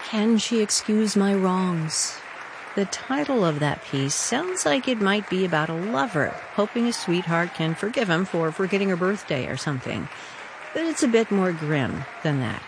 Can She Excuse My Wrongs? The title of that piece sounds like it might be about a lover hoping his sweetheart can forgive him for forgetting her birthday or something. But it's a bit more grim than that.